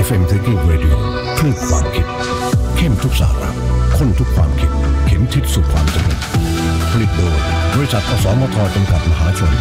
FM Thinking Radio คลื่นความคิดเข้มทุกสาระข้นทุกความคิดเข็มทิศสู่ความสำเร็จผลิตโดยบริษัทอสมทจำกัดมหาชน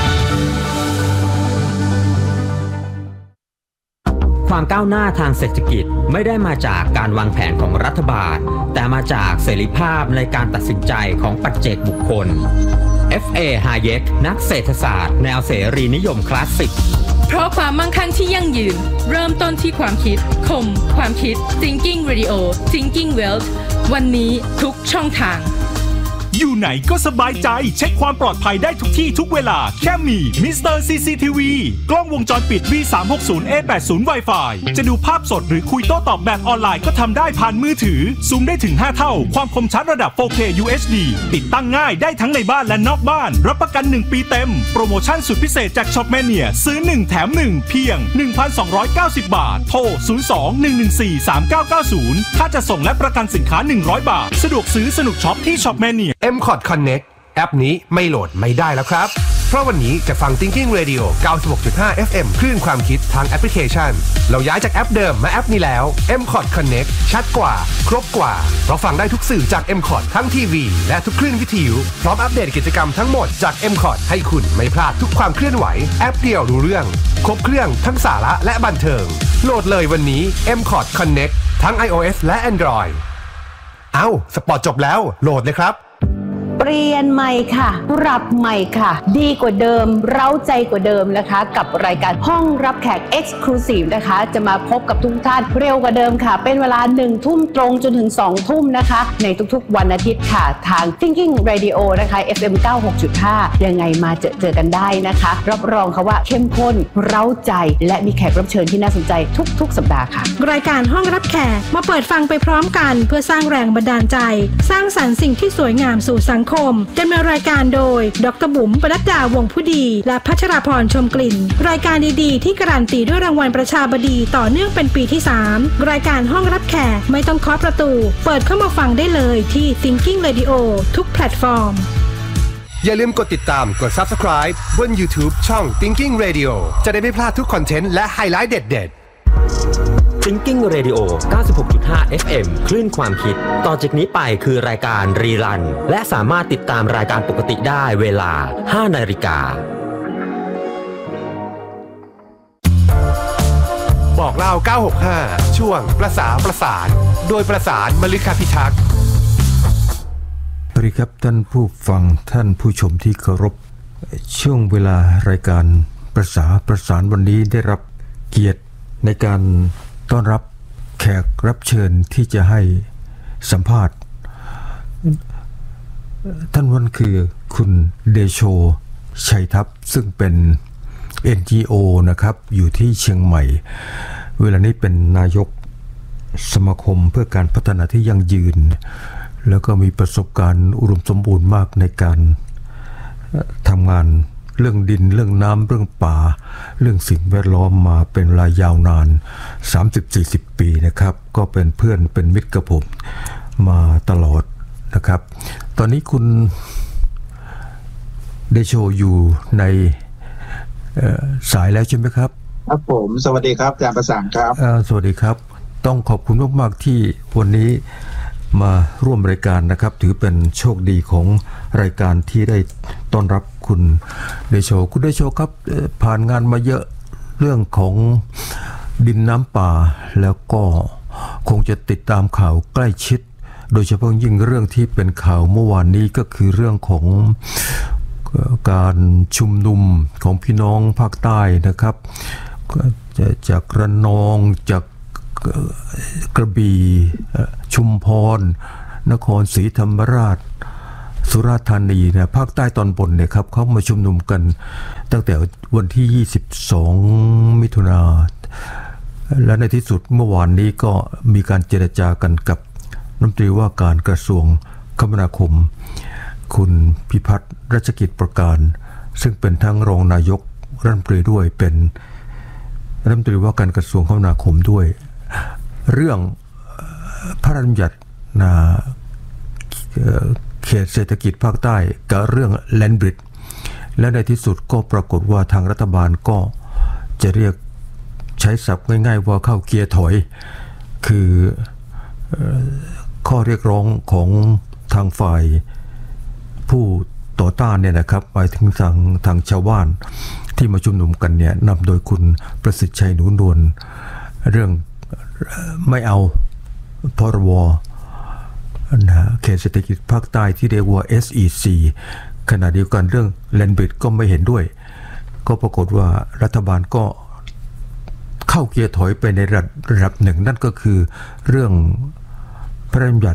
ความก้าวหน้าทางเศรษฐกิจไม่ได้มาจากการวางแผนของรัฐบาลแต่มาจากเสรีภาพในการตัดสินใจของปัจเจกบุคคล F.A. Hayek นักเศรษฐศาสตร์แนวเสรีนิยมคลาสสิกเพราะความมั่งคั่งที่ยั่งยืนเริ่มต้นที่ความคิดคมความคิด Thinking Radio Thinking Wealth วันนี้ทุกช่องทางอยู่ไหนก็สบายใจเช็คความปลอดภัยได้ทุกที่ทุกเวลาแค่มี Mr. CCTV กล้องวงจรปิด V360A80 Wi-Fi จะดูภาพสดหรือคุยโต้ตอบแบบออนไลน์ก็ทำได้ผ่านมือถือซูมได้ถึง5เท่าความคมชัดระดับ 4K UHD ติดตั้งง่ายได้ทั้งในบ้านและนอกบ้านรับประกัน1ปีเต็มโปรโมชั่นสุดพิเศษจาก Shopmania ซื้อ1แถม1เพียง 1,290 บาทโทร 02-114-3990 ถ้าจะส่งและประกันสินค้า100 บาทสะดวกซื้อสนุกช็อปที่ Shopmania M.Cod Connect แอปนี้ไม่โหลดไม่ได้แล้วครับเพราะวันนี้จะฟัง Thinking Radio 96.5 FM คลื่นความคิดทางแอปพลิเคชันเราย้ายจากแอปเดิมมาแอปนี้แล้ว M.Cod Connect ชัดกว่าครบกว่าเพราะฟังได้ทุกสื่อจาก M.Cod ทั้งทีวีและทุกคลื่นวิทยุพร้อมอัปเดตกิจกรรมทั้งหมดจาก M.Cod ให้คุณไม่พลาดทุกความเคลื่อนไหวแอปเดียวรู้เรื่องครบเครื่องทั้งสาระและบันเทิงโหลดเลยวันนี้ M.Cod Connect ทั้ง iOS และ Android สปอร์ตจบแล้วโหลดเลยครับเปลี่ยนใหม่ค่ะปรับใหม่ค่ะดีกว่าเดิมเร้าใจกว่าเดิมนะคะกับรายการห้องรับแขก Exclusive นะคะจะมาพบกับทุกท่านเร็วกว่าเดิมค่ะเป็นเวลา 1 ทุ่มตรงจนถึง 2 ทุ่มนะคะในทุกๆวันอาทิตย์ค่ะทาง Thinking Radio นะคะ FM 96.5 ยังไงมาเจอกันได้นะคะรับรองค่ะว่าเข้มข้นเร้าใจและมีแขกรับเชิญที่น่าสนใจทุกสัปดาห์ค่ะรายการห้องรับแขกมาเปิดฟังไปพร้อมกันเพื่อสร้างแรงบันดาลใจสร้างสรรค์สิ่งที่สวยงามสู่สังคมดำเนินรายการโดยดร.บุ๋มปนัดดาวงผู้ดีและพัชราพรชมกลิ่นรายการดีๆที่การันตีด้วยรางวัลประชาบดีต่อเนื่องเป็นปีที่3รายการห้องรับแขกไม่ต้องเคาะประตูเปิดเข้ามาฟังได้เลยที่ Thinking Radio ทุกแพลตฟอร์มอย่าลืมกดติดตามกด Subscribe บน YouTube ช่อง Thinking Radio จะได้ไม่พลาดทุกคอนเทนต์และไฮไลท์เด็ด Thinking Radio 96.5 FM คลื่นความคิดต่อจากนี้ไปคือรายการรีรันและสามารถติดตามรายการปกติได้เวลา 5 นาฬิกาบอกเล่า965ช่วงประสานโดยประสานมฤคพิทักษ์สวัสดีครับท่านผู้ฟังท่านผู้ชมที่เคารพช่วงเวลารายการประสานวันนี้ได้รับเกียรติในการต้อนรับแขกรับเชิญที่จะให้สัมภาษณ์ท่านวันคือคุณเดโชชัยทัพซึ่งเป็น NGO นะครับอยู่ที่เชียงใหม่เวลานี้เป็นนายกสมาคมเพื่อการพัฒนาที่ยั่งยืนแล้วก็มีประสบการณ์อุดมสมบูรณ์มากในการทำงานเรื่องดินเรื่องน้ำเรื่องป่าเรื่องสิ่งแวดล้อมมาเป็นเวลายาวนาน 30-40 ปีนะครับก็เป็นเพื่อนเป็นมิตรกับผมมาตลอดนะครับตอนนี้คุณเดโชอยู่ในสายแล้วใช่ไหมครับครับผมสวัสดีครับอาจารย์ประสานครับสวัสดีครับต้องขอบคุณมากๆที่วันนี้มาร่วมรายการนะครับถือเป็นโชคดีของรายการที่ได้ต้อนรับคุณเดโชคุณเดโชครับผ่านงานมาเยอะเรื่องของดินน้ำป่าแล้วก็คงจะติดตามข่าวใกล้ชิดโดยเฉพาะยิ่งเรื่องที่เป็นข่าวเมื่อวานนี้ก็คือเรื่องของการชุมนุมของพี่น้องภาคใต้นะครับจากระนองจากกระบี่ชุมพรนครศรีธรรมราชสุราษฎร์ธานีนะภาคใต้ตอนบนเนี่ยครับเขามาชุมนุมกันตั้งแต่วันที่22มิถุนายนและในที่สุดเมื่อวานนี้ก็มีการเจรจากันกับรัฐมนตรีว่าการกระทรวงคมนาคมคุณพิพัฒน์รัชกิจประการซึ่งเป็นทั้งรองนายกรัฐมนตรีด้วยเป็นรัฐมนตรีว่าการกระทรวงคมนาคมด้วยเรื่องพระราชบัญญัติเขตเศรษฐกิจภาคใต้กับเรื่องแลนด์บริดจ์และในที่สุดก็ปรากฏว่าทางรัฐบาลก็จะเรียกใช้ศัพท์ง่ายๆว่าเข้าเกียร์ถอยคือข้อเรียกร้องของทางฝ่ายผู้ต่อต้านเนี่ยนะครับไปถึงทางชาวบ้านที่มาชุมนุมกันเนี่ยนำโดยคุณประสิทธิ์ชัยหนูนวลเรื่องไม่เอาพรบเขตเศรษฐกิจภาคใต้ที่เรียกว่า SEC ขณะเดียวกันเรื่องแลนด์บริดจ์ก็ไม่เห็นด้วยก็ปรากฏว่ารัฐบาลก็เข้าเกียร์ถอยไปในระดับหนึ่งนั่นก็คือเรื่องพระราชบัญญัติ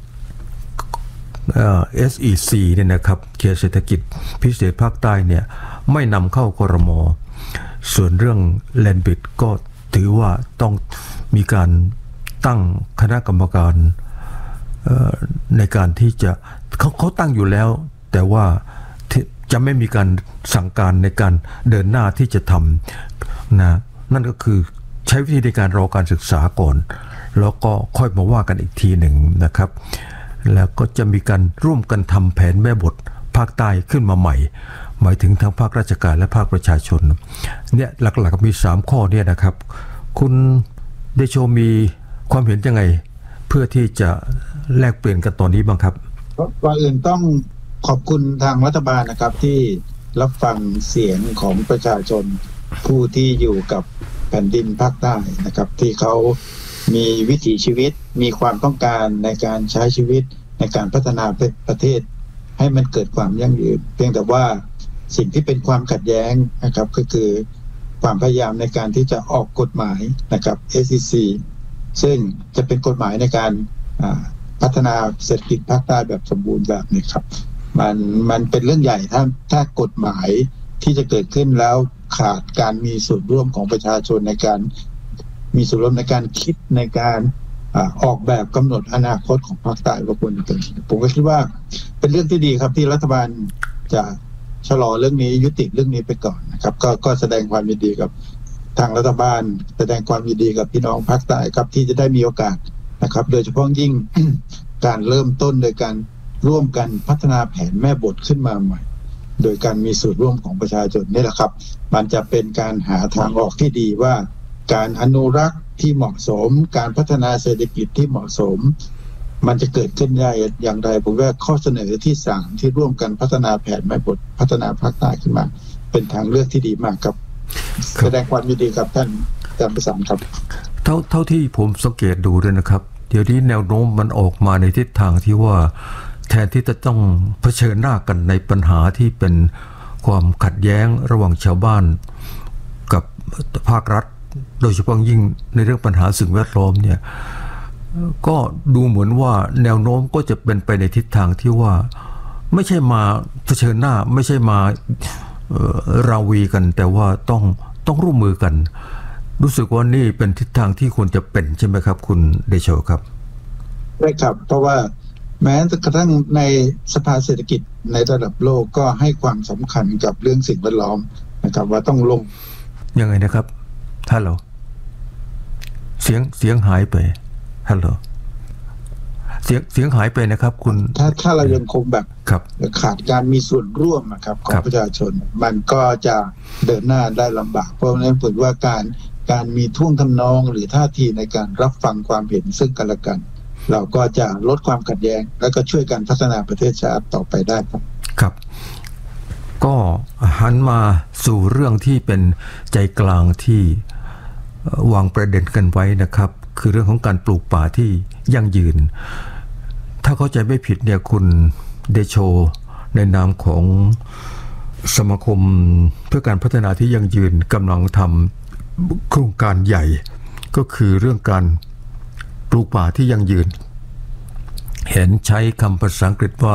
SEC เนี่ยนะครับเขตเศรษฐกิจพิเศษภาคใต้เนี่ยไม่นำเข้าครม.ส่วนเรื่องแลนด์บริดจ์ก็ถือว่าต้องมีการตั้งคณะกรรมการในการที่จะเขาตั้งอยู่แล้วแต่ว่าจะไม่มีการสั่งการในการเดินหน้าที่จะทำนะนั่นก็คือใช้วิธีในการรอการศึกษาก่อนแล้วก็ค่อยมาว่ากันอีกทีหนึ่งนะครับแล้วก็จะมีการร่วมกันทำแผนแม่บทภาคใต้ขึ้นมาใหม่หมายถึงทั้งภาคราชการและภาคประชาชนเนี่ยหลักๆมี3ข้อเนี่ยนะครับคุณเดโชมีความเห็นยังไงเพื่อที่จะแลกเปลี่ยนกันตอนนี้บ้างครับก่อนอื่นต้องขอบคุณทางรัฐบาลนะครับที่รับฟังเสียงของประชาชนผู้ที่อยู่กับแผ่นดินภาคใต้นะครับที่เขามีวิถีชีวิตมีความต้องการในการใช้ชีวิตในการพัฒนาประเทศให้มันเกิดความยั่งยืนเพียงแต่ว่าสิ่งที่เป็นความขัดแย้งนะครับก็คือความพยายามในการที่จะออกกฎหมายนะครับ SEC ซึ่งจะเป็นกฎหมายในการพัฒนาเศรษฐกิจภาคใต้แบบสมบูรณ์แบบนี้ครับมันเป็นเรื่องใหญ่ถ้ากฎหมายที่จะเกิดขึ้นแล้วขาดการมีส่วนร่วมของประชาชนในการมีส่วนร่วมในการคิดในการออกแบบกำหนดอนาคตของภาคใต้ว่าควรจะเป็นผมก็คิดว่าเป็นเรื่องที่ดีครับที่รัฐบาลจะชะลอเรื่องนี้ยุติเรื่องนี้ไปก่อนนะครับก็แสดงความยินดีกับทางรัฐบาลแสดงความยินดีกับพี่น้องภาคใต้ครับที่จะได้มีโอกาสนะครับโดยเฉพาะยิ่ง การเริ่มต้นโดยการร่วมกันพัฒนาแผนแม่บทขึ้นมาใหม่โดยการมีส่วนร่วมของประชาชนนี่แหละครับมันจะเป็นการหาทางออกที่ดีว่าการอนุรักษ์ที่เหมาะสมการพัฒนาเศรษฐกิจที่เหมาะสมมันจะเกิดขึ้นได้อย่างไรผมว่าข้อเสนอที่3ที่ร่วมกันพัฒนาแผนแม่บทพัฒนาภาคใต้ขึ้นมาเป็นทางเลือกที่ดีมากครับแสดงความยินดีครับท่านอาจารย์ประสานครับเท่าที่ผมสังเกตดูด้วยนะครับเดี๋ยวนี้แนวโน้มมันออกมาในทิศทางที่ว่าแทนที่จะต้องเผชิญหน้ากันในปัญหาที่เป็นความขัดแย้งระหว่างชาวบ้านกับภาครัฐโดยเฉพาะยิ่งในเรื่องปัญหาสิ่งแวดล้อมเนี่ยก็ดูเหมือนว่าแนวโน้มก็จะเป็นไปในทิศทางที่ว่าไม่ใช่มาเผชิญหน้าไม่ใช่มาราวีกันแต่ว่าต้องร่วมมือกันรู้สึกว่านี่เป็นทิศทางที่ควรจะเป็นใช่ไหมครับคุณเดโชครับใช่ครับเพราะว่าแม้กระทั่งในสภาเศรษฐกิจในระดับโลกก็ให้ความสำคัญกับเรื่องสิ่งแวดล้อมนะครับว่าต้องลงยังไงนะครับฮัลโหลเสียงหายไปฮัลโหลเสียงหายไปนะครับคุณถ้าเรายังคงแบบขาดการมีส่วนร่วมนะครับของประชาชนมันก็จะเดินหน้าได้ลำบากเพราะฉะนั้นผมว่าการมีท่วงทำนองหรือท่าทีในการรับฟังความเห็นซึ่งกันและกันเราก็จะลดความขัดแย้งและก็ช่วยกันพัฒนาประเทศชาติต่อไปได้ครับครับก็หันมาสู่เรื่องที่เป็นใจกลางที่วางประเด็นกันไว้นะครับคือเรื่องของการปลูกป่าที่ยั่งยืนถ้าเข้าใจไม่ผิดเนี่ยคุณเดโชในนามของสมาคมเพื่อการพัฒนาที่ยั่งยืนกำลังทำโครงการใหญ่ก็คือเรื่องการปลูกป่าที่ยั่งยืนเห็นใช้คำภาษาอังกฤษว่า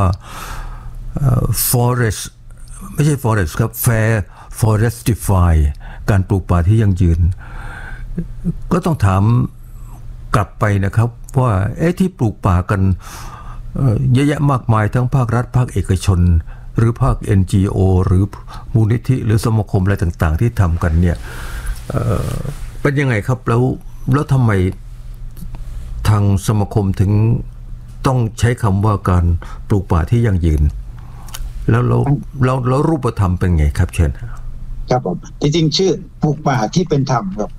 forest ไม่ใช่ forest ครับ fair forestify การปลูกป่าที่ยั่งยืนก็ต้องถามกลับไปนะครับว่าที่ปลูกป่ากันเยอะแยะมากมายทั้งภาครัฐภาคเอกชนหรือภาค NGO หรือมูลนิธิหรือสมาคมอะไรต่างๆที่ทำกันเนี่ยเป็นยังไงครับแล้วทำไมทางสมาคมถึงต้องใช้คำว่าการปลูกป่าที่ยั่งยืนแล้วรูปธรรมเป็นไงครับเชิญครับผมจริงๆชื่อปลูกป่าที่เป็นธรรมครับ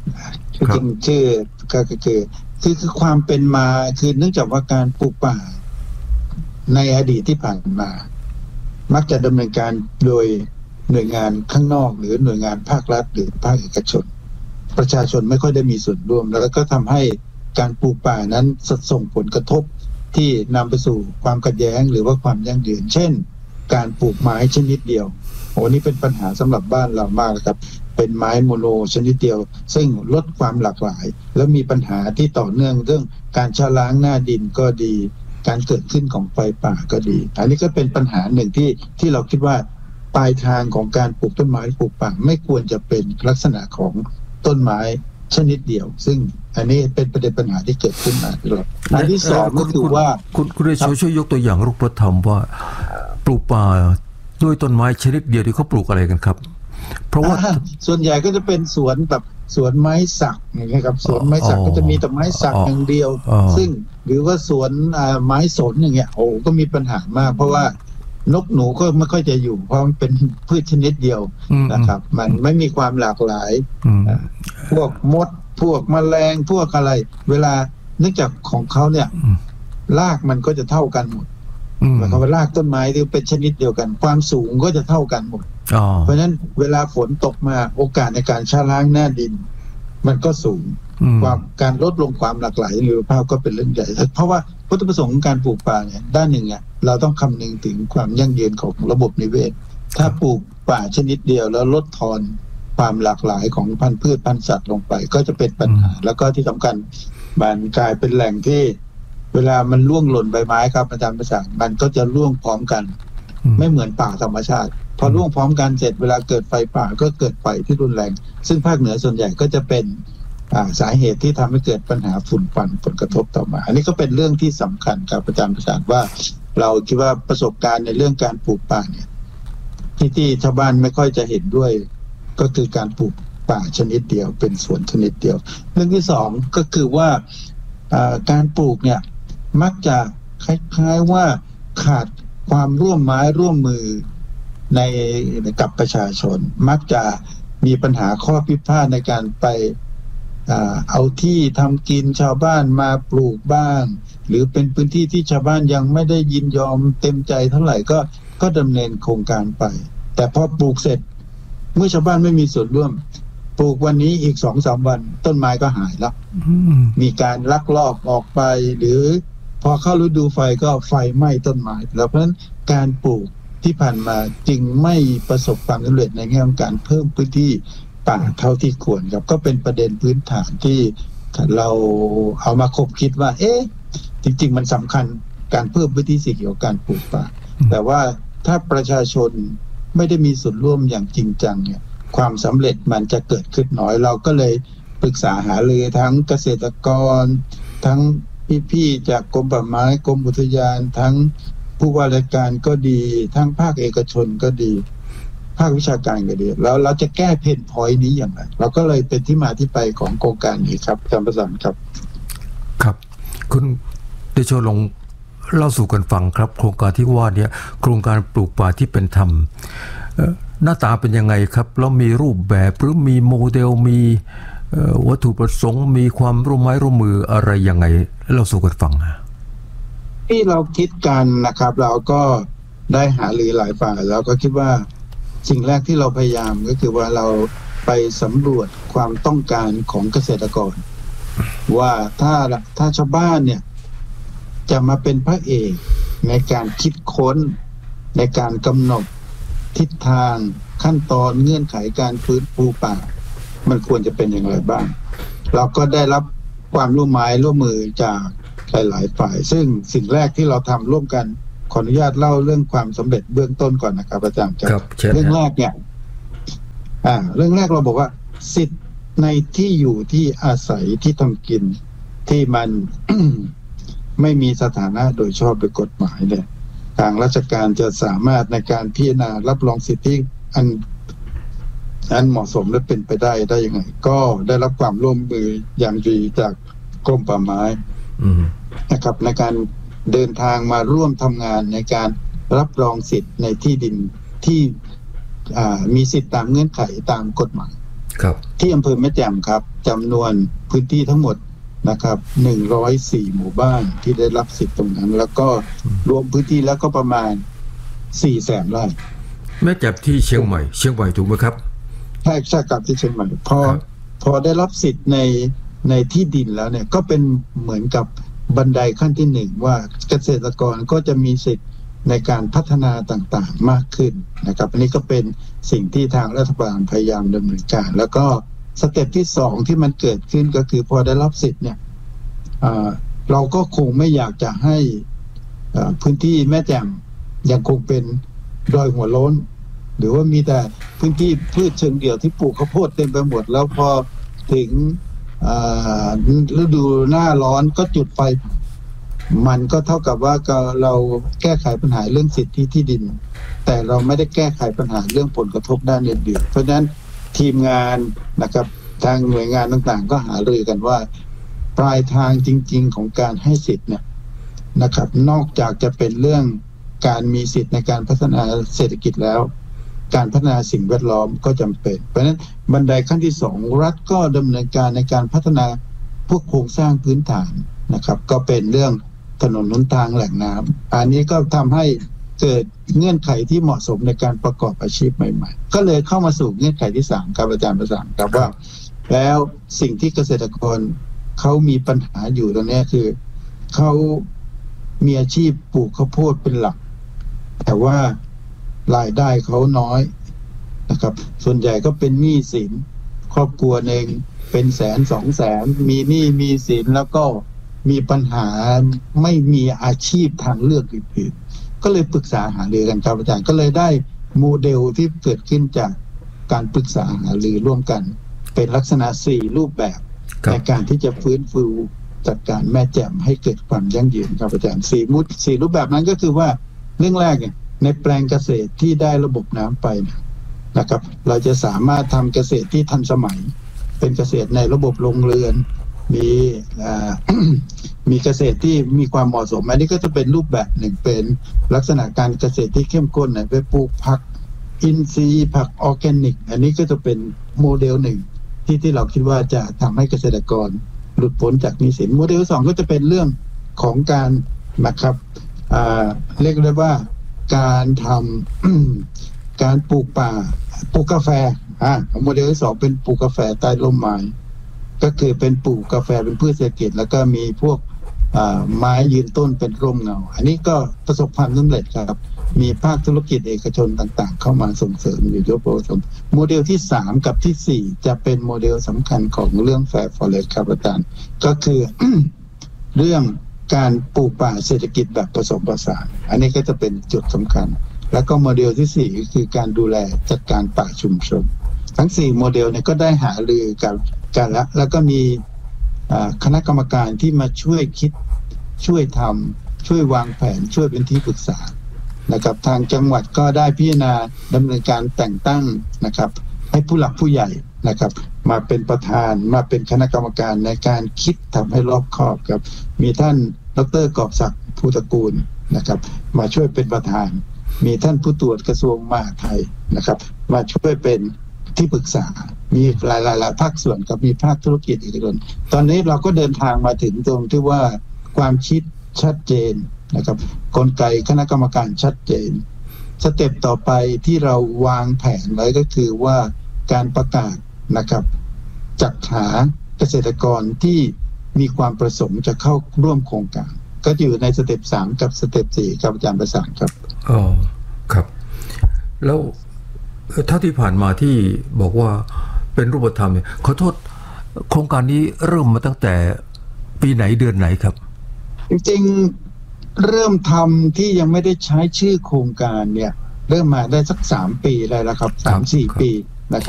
จริงชื่อก็คือความเป็นมาคือเนื่องจากว่าการปลูกป่าในอดีตที่ผ่านมามักจะดำเนินการโดยหน่วยงานข้างนอกหรือหน่วยงานภาครัฐหรือภาคเอกชนประชาชนไม่ค่อยได้มีส่วนร่วมแล้วก็ทำให้การปลูกป่านั้นส่งผลกระทบที่นำไปสู่ความขัดแย้งหรือว่าความยั่งยืนเช่นการปลูกไม้ชนิดเดียวนี่เป็นปัญหาสำหรับบ้านเรามากครับเป็นไม้โมโนชนิดเดียวซึ่งลดความหลากหลายและมีปัญหาที่ต่อเนื่องเรื่องการชะล้างหน้าดินก็ดีการเกิดขึ้นของไฟป่าก็ดีอันนี้ก็เป็นปัญหาหนึ่งที่เราคิดว่าปลายทางของการปลูกต้นไม้ปลูกป่าไม่ควรจะเป็นลักษณะของต้นไม้ชนิดเดียวซึ่งอันนี้เป็นประเด็นปัญหาที่เกิดขึ้นมาตลอดอันที่สองก็คือว่าคุณได้ช่วยยกตัวอย่างรูปธรรมว่าปลูกป่าด้วยต้นไม้ชนิดเดียวที่เขาปลูกอะไรกันครับเพราะว่าส่วนใหญ่ก็จะเป็นสวนแบบสวนไม้สักอย่างเงี้ยครับสวนไม้สักก็จะมีแต่ไม้สักอย่างเดียวซึ่งหรือว่าสวนไม้สนอย่างเงี้ยก็มีปัญหามากเพราะว่านกหนูก็ไม่ค่อยจะอยู่เพราะมันเป็นพืชชนิดเดียวนะครับมันไม่มีความหลากหลายพวกมดพวกแมลงพวกอะไรเวลาเนื่องจากของเขาเนี่ยรากมันก็จะเท่ากันหมดหมายความว่ารากต้นไม้ที่เป็นชนิดเดียวกันความสูงก็จะเท่ากันหมดเพราะฉะนั้นเวลาฝนตกมาโอกาสในการชะล้างหน้าดินมันก็สูงความการลดลงความหลากหลายหรือภาพก็เป็นเรื่องใหญ่เพราะว่าวัตถุประสงค์ของการปลูกป่าเนี่ยด้านหนึ่งเนี่ยเราต้องคำนึงถึงความยั่งยืนของระบบนิเวศถ้าปลูกป่าชนิดเดียวแล้วลดทอนความหลากหลายของพันธุ์พืชพันธุ์สัตว์ลงไปก็จะเป็นปัญหาแล้วก็ที่สำคัญมันกลายเป็นแหล่งที่เวลามันร่วงหล่นใบไม้ครับอาจารย์ประสานมันก็จะร่วงพร้อมกันไม่เหมือนป่าธรรมชาติพอร่วงพร้อมกันเสร็จเวลาเกิดไฟป่าก็เกิดไฟที่รุนแรงซึ่งภาคเหนือส่วนใหญ่ก็จะเป็นสาเหตุที่ทำให้เกิดปัญหาฝุ่นควันผลกระทบต่อมาอันนี้ก็เป็นเรื่องที่สำคัญครับอาจารย์ประสานว่าเราคิดว่าประสบการณ์ในเรื่องการปลูกป่าเนี่ยที่ชาวบ้านไม่ค่อยจะเห็นด้วยก็คือการปลูกป่าชนิดเดียวเป็นสวนชนิดเดียวเรื่องที่สองก็คือว่าการปลูกเนี่ยมักจะคล้ายๆว่าขาดความร่วมไม้ร่วมมือในกับประชาชนมักจะมีปัญหาข้อพิพาทในการไปเอาที่ทำกินชาวบ้านมาปลูกบ้างหรือเป็นพื้นที่ที่ชาวบ้านยังไม่ได้ยินยอมเต็มใจเท่าไหร่ก็ดำเนินโครงการไปแต่พอปลูกเสร็จเมื่อชาวบ้านไม่มีส่วนร่วมปลูกวันนี้อีก 2-3 วันต้นไม้ก็หายแล้วมีการลักลอบออกไปหรือพอเข้าฤดูไฟก็ไฟไหม้ต้นไม้แล้วเพราะฉะนั้นการปลูกที่ผ่านมาจึงไม่ประสบความสำเร็จในแง่ของการเพิ่มพื้นที่ป่าเท่าที่ควรครับก็เป็นประเด็นพื้นฐานที่เราเอามาคบคิดว่าจริงๆมันสำคัญการเพิ่มพื้นที่สีเขียวการปลูกป่าแต่ว่าถ้าประชาชนไม่ได้มีส่วนร่วมอย่างจริงจังเนี่ยความสำเร็จมันจะเกิดขึ้นน้อยเราก็เลยปรึกษาหารือทั้งเกษตรกรทั้งพี่ๆจากกรมป่าไม้กรมอุทยานทั้งผู้ว่าราชการก็ดีทั้งภาคเอกชนก็ดีภาควิชาการก็ดีแล้วเราจะแก้เพนพอยต์นี้อย่างไรเราก็เลยเป็นที่มาที่ไปของโครงการนี้ครับอาจารย์ประสานครับครับคุณเดชลงเล่าสู่กันฟังครับโครงการที่ว่านี้โครงการปลูกป่าที่เป็นธรรมหน้าตาเป็นยังไงครับแล้วมีรูปแบบหรือมีโมเดลมีวัตถุประสงค์มีความร่วมไม้ร่วมมืออะไรยังไงเล่าสู่กันฟังที่เราคิดกันนะครับเราก็ได้หารือหลายฝ่ายแล้วก็คิดว่าสิ่งแรกที่เราพยายามก็คือว่าเราไปสำรวจความต้องการของเกษตรกรว่าถ้าชาวบ้านเนี่ยจะมาเป็นพระเอกในการคิดค้นในการกำหนดทิศทางขั้นตอนเงื่อนไขการฟื้นฟูป่ามันควรจะเป็นอย่างไรบ้างเราก็ได้รับความร่วมมือจากหลายๆฝ่ายซึ่งสิ่งแรกที่เราทำร่วมกันขออนุญาตเล่าเรื่องความสำเร็จเบื้องต้นก่อนนะครับอาจารย์ครับเรื่องแรกเนี่ยเรื่องแรกเราบอกว่าสิทธิ์ในที่อยู่ที่อาศัยที่ทำกินที่มัน ไม่มีสถานะโดยชอบโดยกฎหมายเนี่ยทางราชการจะสามารถในการพิจารณารับรองสิทธิอันเหมาะสมและเป็นไปได้ยังไงก็ได้รับความร่วมมืออย่างดีจากกรมป่าไม้นะครับในการเดินทางมาร่วมทำงานในการรับรองสิทธิ์ในที่ดินที่มีสิทธิ์ตามเงื่อนไขตามกฎหมายครับที่อำเภอแม่แจ่มครับจำนวนพื้นที่ทั้งหมดนะครับ104หมู่บ้านที่ได้รับสิทธิ์ตรงนั้นแล้วก็รวมพื้นที่แล้วก็ประมาณ400,000 ไร่แม่แจ่มที่เชียงใหม่ถูกไหมครับใช่ครับที่เชียงใหม่พอได้รับสิทธิ์ในที่ดินแล้วเนี่ยก็เป็นเหมือนกับบันไดขั้นที่หนึ่งว่าเกษตรกรก็จะมีสิทธิ์ในการพัฒนาต่างๆมากขึ้นนะครับอันนี้ก็เป็นสิ่งที่ทางรัฐบาลพยายามดำเนินการแล้วก็สเต็ปที่2ที่มันเกิดขึ้นก็คือพอได้รับสิทธิ์เนี่ยเราก็คงไม่อยากจะให้พื้นที่แม่แจ่มยังคงเป็นดอยหัวโล้นหรือว่ามีแต่พื้นที่พืชเชิงเดี่ยวที่ปลูกข้าวโพดเต็มไปหมดแล้วพอถึงฤดูหน้าร้อนก็จุดไฟมันก็เท่ากับว่าเราแก้ไขปัญหาเรื่องสิทธิที่ดินแต่เราไม่ได้แก้ไขปัญหาเรื่องผลกระทบด้านอื่นๆเพราะฉะนั้นทีมงานนะครับทางหน่วยงานต่างๆก็หารือกันว่าปลายทางจริงๆของการให้สิทธิ์เนี่ยนะครับนอกจากจะเป็นเรื่องการมีสิทธิ์ในการพัฒนาเศรษฐกิจแล้วการพัฒนาสิ่งแวดล้อมก็จำเป็นเพราะฉะนั้นบันไดขั้นที่2รัฐก็ดำเนินการในการพัฒนาพวกโครงสร้างพื้นฐานนะครับก็เป็นเรื่องถนนหนทางแหล่งน้ำอันนี้ก็ทำให้เกิดเงื่อนไขที่เหมาะสมในการประกอบอาชีพใหม่ๆก็เลยเข้ามาสู่เงื่อนไขที่3ครับอาจารย์ประสานครับว่าแล้วสิ่งที่เกษตรกรเขามีปัญหาอยู่ตรงนี้คือเขามีอาชีพปลูกข้าวโพดเป็นหลักแต่ว่ารายได้เขาน้อยนะครับส่วนใหญ่ก็เป็นหนี้สินครอบครัวหนึ่งเป็น100,000-200,000มีหนี้มีสินแล้วก็มีปัญหาไม่มีอาชีพทางเลือกอื่นๆก็เลยปรึกษาหารือกันครับอาจารย์ก็เลยได้โมเดลที่เกิดขึ้นจากการปรึกษาหารือร่วมกันเป็นลักษณะ4รูปแบบในการที่จะฟื้นฟูจัดการแม่แจ่มให้เกิดความยั่งยืนครับอาจารย์4รูปแบบนั้นก็คือว่าเรื่องแรกเนี่ยในแปลงเกษตรที่ได้ระบบน้ำไปนะครับเราจะสามารถทำเกษตรที่ทันสมัยเป็นเกษตรในระบบโรงเรือนมีเกษตรที่มีความเหมาะสมอันนี้ก็จะเป็นรูปแบบหนึ่งเป็นลักษณะการเกษตรที่เข้มข้นไปปลูกผักอินทรีย์ผักออร์แกนิกอันนี้ก็จะเป็นโมเดลหนึ่งที่เราคิดว่าจะทำให้เกษตรกรหลุดพ้นจากหนี้สินโมเดล2ก็จะเป็นเรื่องของการนะครับเรียกได้ว่าการทำการปลูกป่าปลูกกาแฟโมเดลที่2เป็นปลูกกาแฟใต้ร่มไม้ก็คือเป็นปลูกกาแฟเป็นพืชเศรษฐกิจแล้วก็มีพวกไม้ยืนต้นเป็นร่มเงาอันนี้ก็ประสบความสำเร็จครับมีภาคธุรกิจเอกชนต่างๆเข้ามาส่งเสริมอยู่ยกโสมโมเดลที่3กับที่4จะเป็นโมเดลสำคัญของเรื่อง Fair Forest ครับอาจารย์ก็คือ เรื่องการปลูกป่าเศรษฐกิจแบบผสมผสานอันนี้ก็จะเป็นจุดสำคัญแล้วก็โมเดลที่4ก็คือการดูแลจัดการป่าชุมชนทั้ง4โมเดลเนี่ยก็ได้หารือกันแล้วก็มีคณะกรรมการที่มาช่วยคิดช่วยทำช่วยวางแผนช่วยเป็นที่ปรึกษานะครับทางจังหวัดก็ได้พิจารณาดำเนินการแต่งตั้งนะครับให้ผู้หลักผู้ใหญ่นะครับมาเป็นประธานมาเป็นคณะกรรมการในการคิดทำให้รอบคอบครับมีท่านดร.กอบศักดิ์ภูตระกูลนะครับมาช่วยเป็นประธานมีท่านผู้ตรวจกระทรวงมหาดไทยนะครับมาช่วยเป็นที่ปรึกษามีหลายภาคส่วนกับมีภาคธุรกิจอีกคนตอนนี้เราก็เดินทางมาถึงตรงที่ว่าความคิดชัดเจนนะครับกลไกคณะกรรมการชัดเจนสเต็ปต่อไปที่เราวางแผนไว้ก็คือว่าการประกาศนะครับจัดหาเกษตรกรที่มีความประสงค์จะเข้าร่วมโครงการก็อยู่ในสเต็ป3กับสเต็ป4ครับอาจารย์ประสานครับอ๋อครับแล้วเท่าที่ผ่านมาที่บอกว่าเป็นรูปธรรมเนี่ยขอโทษโครงการนี้เริ่มมาตั้งแต่ปีไหนเดือนไหนครับจริงๆเริ่มทำที่ยังไม่ได้ใช้ชื่อโครงการเนี่ยเริ่มมาได้สัก3 ปีได้แล้วครับ 3-4 ปี